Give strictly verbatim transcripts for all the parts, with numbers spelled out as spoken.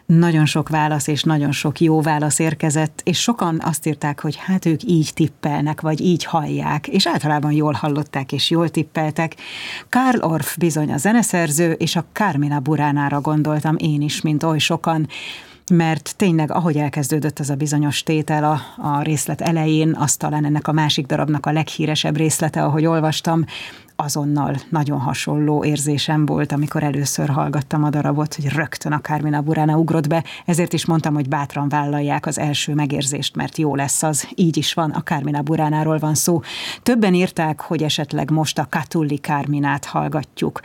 Nagyon sok válasz és nagyon sok jó válasz érkezett, és sokan azt írták, hogy hát ők így tippelnek, vagy így hallják, és általában jól hallották és jól tippeltek. Carl Orff bizony a zeneszerző, és a Carmina Buránára gondoltam én is, mint oly sokan, mert tényleg, ahogy elkezdődött ez a bizonyos tétel a, a részlet elején, az talán ennek a másik darabnak a leghíresebb részlete, ahogy olvastam, azonnal nagyon hasonló érzésem volt, amikor először hallgattam a darabot, hogy rögtön a Carmina Burana ugrott be, ezért is mondtam, hogy bátran vállalják az első megérzést, mert jó lesz az. Így is van, a Carmina Buránáról van szó. Többen írták, hogy esetleg most a Catulli Carminát hallgatjuk,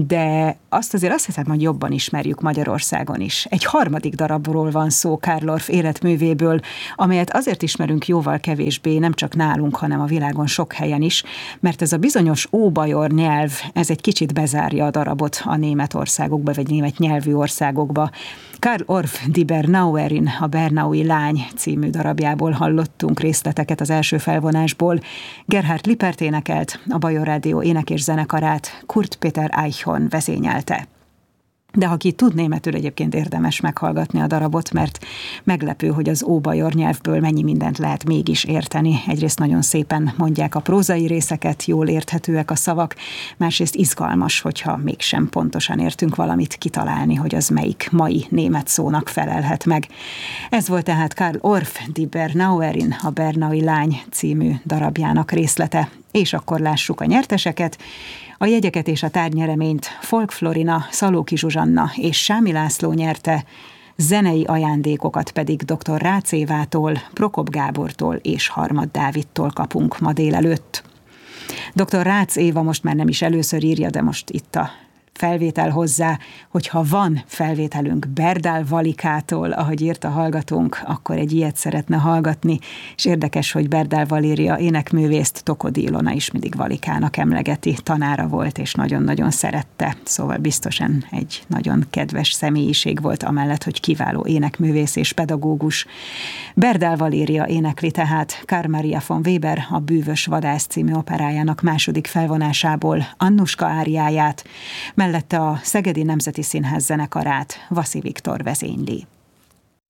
de azt azért azt hiszem, hogy jobban ismerjük Magyarországon is. Egy harmadik darabról van szó Carl Orff életművéből, amelyet azért ismerünk jóval kevésbé, nem csak nálunk, hanem a világon sok helyen is, mert ez a bizonyos óbajor nyelv, ez egy kicsit bezárja a darabot a német országokba, vagy német nyelvű országokba. Carl Orff Die Bernauerin, a Bernaui lány című darabjából hallottunk részleteket az első felvonásból. Gerhard Lippert énekelt, a Bajor Rádió ének- és zenekarát Kurt Peter Eichhorn vezényelte. De aki tud németül, egyébként érdemes meghallgatni a darabot, mert meglepő, hogy az óbajor nyelvből mennyi mindent lehet mégis érteni. Egyrészt nagyon szépen mondják a prózai részeket, jól érthetőek a szavak, másrészt izgalmas, hogyha mégsem pontosan értünk valamit, kitalálni, hogy az melyik mai német szónak felelhet meg. Ez volt tehát Carl Orff Die Bernauerin, a Bernaui lány című darabjának részlete. És akkor lássuk a nyerteseket. A jegyeket és a tárgynyereményt Folk Florina, Szalóki Zsuzsanna és Sámi László nyerte, zenei ajándékokat pedig dr. Rácz Évától, Prokop Gábortól és Harmad Dávidtól kapunk ma délelőtt. dr. Rácz Éva most már nem is először írja, de most itt a felvétel hozzá, hogyha van felvételünk Berdál Valikától, ahogy írt a hallgatónk, akkor egy ilyet szeretne hallgatni, és érdekes, hogy Berdál Valéria énekművészt Tokodi Ilona is mindig Valikának emlegeti, tanára volt, és nagyon-nagyon szerette, szóval biztosan egy nagyon kedves személyiség volt, amellett, hogy kiváló énekművész és pedagógus. Berdál Valéria énekli tehát Carl Maria von Weber a Bűvös vadász című operájának második felvonásából Annuska áriáját, mellette a Szegedi Nemzeti Színház zenekarát Vaszi Viktor vezényli.